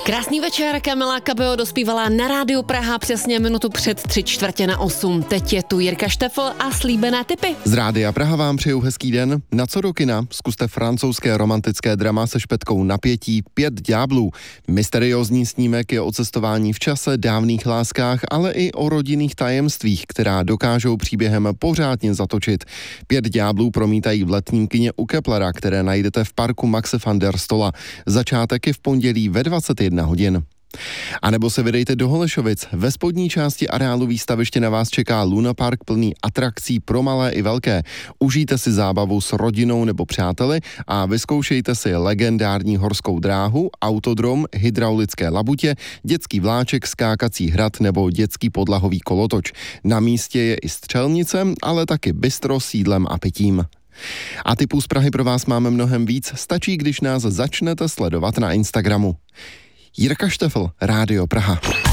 Krásný večer, Kamila Cabello dospívala na Rádiu Praha přesně minutu před 7:45. Teď je tu Jirka Štefl a slíbené tipy. Z Rádia Praha vám přeju hezký den. Na co do kina? Zkuste francouzské romantické drama se špetkou napětí 5 ďáblů. Mysteriózní snímek je o cestování v čase, dávných láskách, ale i o rodinných tajemstvích, která dokážou příběhem pořádně zatočit. 5 ďáblů promítají v letním kině u Keplera, které najdete v parku Maxe van der Stola. Začátek je v pondělí ve 21 hodin. A nebo se vydejte do Holešovic. Ve spodní části areálu výstaviště na vás čeká Luna Park plný atrakcí pro malé i velké. Užijte si zábavu s rodinou nebo přáteli a vyzkoušejte si legendární horskou dráhu, autodrom, hydraulické labutě, dětský vláček, skákací hrad nebo dětský podlahový kolotoč. Na místě je i střelnice, ale taky bistro s jídlem a pitím. A tipů z Prahy pro vás máme mnohem víc, stačí, když nás začnete sledovat na Instagramu. Jirka Štefl, Rádio Praha.